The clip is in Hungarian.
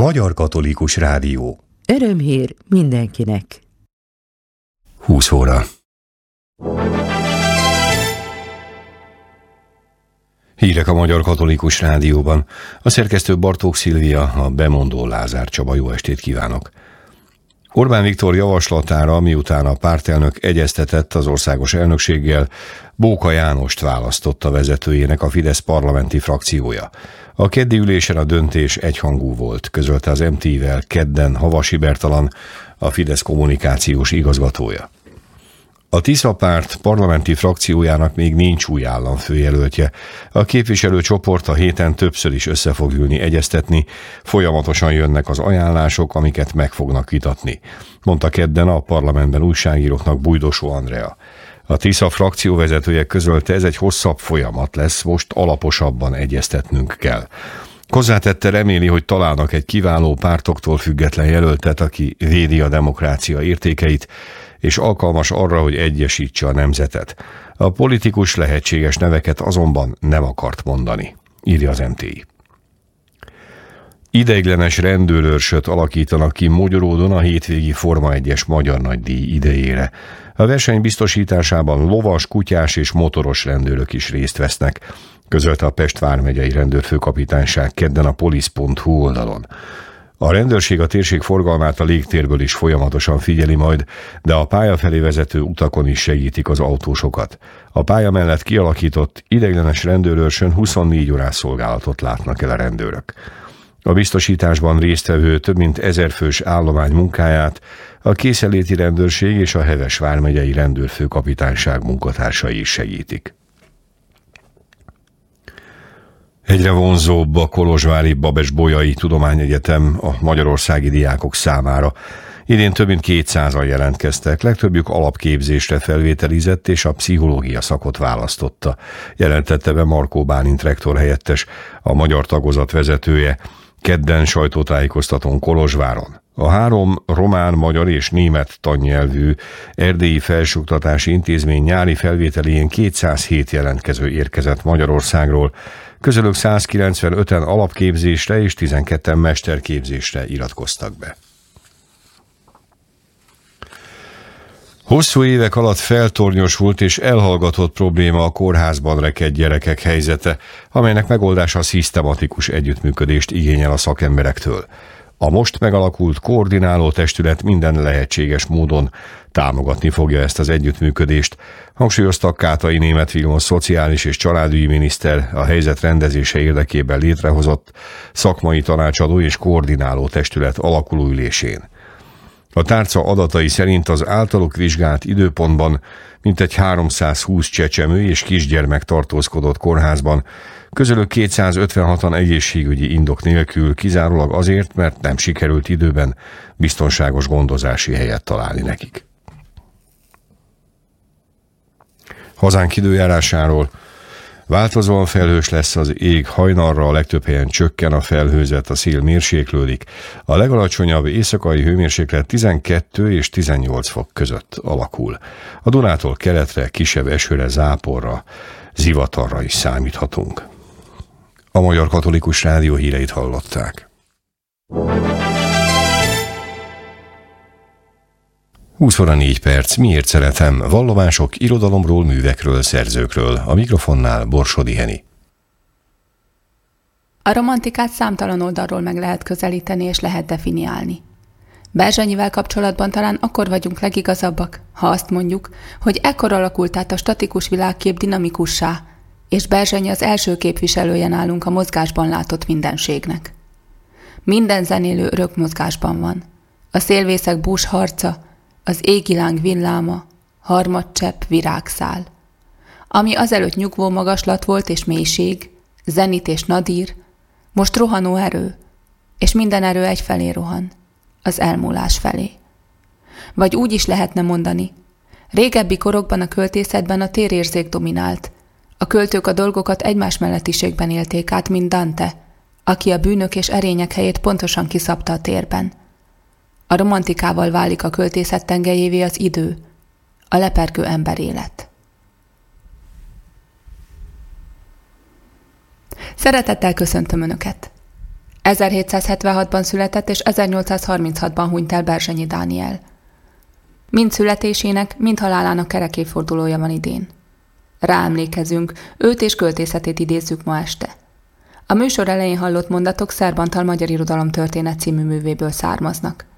Magyar Katolikus Rádió. Örömhír mindenkinek. 20 óra. Hírek a Magyar Katolikus Rádióban. A szerkesztő Bartók Szilvia, a bemondó Lázár Csaba. Jó estét kívánok! Orbán Viktor javaslatára, miután a pártelnök egyeztetett az országos elnökséggel, Bóka Jánost választotta vezetőjének a Fidesz parlamenti frakciója. A keddi ülésen a döntés egyhangú volt, közölte az MT-vel kedden Havasi Bertalan, a Fidesz kommunikációs igazgatója. A Tisza párt parlamenti frakciójának még nincs új államfőjelöltje. A képviselőcsoport a héten többször is össze fog ülni egyeztetni, folyamatosan jönnek az ajánlások, amiket meg fognak vitatni, mondta kedden a parlamentben újságíróknak Bújdosó Andrea. A Tisza frakcióvezetője közölte, ez egy hosszabb folyamat lesz, most alaposabban egyeztetnünk kell. Hozzátette, reméli, hogy találnak egy kiváló pártoktól független jelöltet, aki védi a demokrácia értékeit, és alkalmas arra, hogy egyesítse a nemzetet. A politikus lehetséges neveket azonban nem akart mondani, írja az MTI. Ideiglenes rendőrőrsöt alakítanak ki Mogyoródon a hétvégi Forma 1-es Magyar Nagydíj idejére. A verseny biztosításában lovas, kutyás és motoros rendőrök is részt vesznek, közölte a Pest vármegyei rendőrfőkapitányság kedden a polisz.hu oldalon. A rendőrség a térség forgalmát a légtérből is folyamatosan figyeli majd, de a pálya felé vezető utakon is segítik az autósokat. A pálya mellett kialakított ideiglenes rendőrőrsön 24 órás szolgálatot látnak el a rendőrök. A biztosításban résztvevő több mint 1000 fős állomány munkáját a készenléti rendőrség és a Heves vármegyei rendőrfőkapitányság munkatársai is segítik. Egyre vonzóbb a kolozsvári Babes-Bolyai Tudományegyetem a magyarországi diákok számára. Idén több mint 200-an jelentkeztek, legtöbbjük alapképzésre felvételizett és a pszichológia szakot választotta, jelentette be Markó Bálint rektor helyettes, a magyar tagozat vezetője, kedden sajtótájékoztatón Kolozsváron. A 3 román, magyar és német tannyelvű erdélyi felsőoktatási intézmény nyári felvételéjén 207 jelentkező érkezett Magyarországról, közülük 195-en alapképzésre és 12-en mesterképzésre iratkoztak be. Hosszú évek alatt feltornyosult és elhallgatott probléma a kórházban rekedt gyerekek helyzete, amelynek megoldása szisztematikus együttműködést igényel a szakemberektől. A most megalakult koordináló testület minden lehetséges módon támogatni fogja ezt az együttműködést, hangsúlyozta Kátai Németh Vilmos szociális és családügyi miniszter a helyzet rendezése érdekében létrehozott szakmai tanácsadó és koordináló testület alakuló ülésén. A tárca adatai szerint az általuk vizsgált időpontban mintegy 320 csecsemő és kisgyermek tartózkodott kórházban, közülük 256-an egészségügyi indok nélkül, kizárólag azért, mert nem sikerült időben biztonságos gondozási helyet találni nekik. Hazánk időjárásáról: változóan felhős lesz az ég, hajnalra a legtöbb helyen csökken a felhőzet, a szél mérséklődik. A legalacsonyabb éjszakai hőmérséklet 12 és 18 fok között alakul. A Dunától keletre kisebb esőre, záporra, zivatarra is számíthatunk. A Magyar Katolikus Rádió híreit hallották. 20 óra 4 perc. Miért szeretem? Vallomások irodalomról, művekről, szerzőkről. A mikrofonnál Borsodi Heni. A romantikát számtalan oldalról meg lehet közelíteni és lehet definiálni. Berzsenyivel kapcsolatban talán akkor vagyunk legigazabbak, ha azt mondjuk, hogy ekkor alakult át a statikus világkép dinamikussá, és Berzsenyi az első képviselője nálunk a mozgásban látott mindenségnek. Minden zenélő örök mozgásban van. A szélvészek bús harca, az égi láng villáma, harmadcsepp virágszál. Ami azelőtt nyugvó magaslat volt és mélység, zenit és nadír, most rohanó erő, és minden erő egyfelé rohan, az elmúlás felé. Vagy úgy is lehetne mondani, régebbi korokban a költészetben a térérzék dominált, a költők a dolgokat egymás mellettiségben élték át, mint Dante, aki a bűnök és erények helyét pontosan kiszabta a térben. A romantikával válik a költészet tengelyévé az idő, a lepergő emberélet. Szeretettel köszöntöm Önöket! 1776-ban született és 1836-ban hunyt el Berzsenyi Dániel. Mind születésének, mind halálának kerekéfordulója van idén. Ráemlékezünk, őt és költészetét idézzük ma este. A műsor elején hallott mondatok Szerb Antal Magyar Irodalomtörténet című művéből származnak.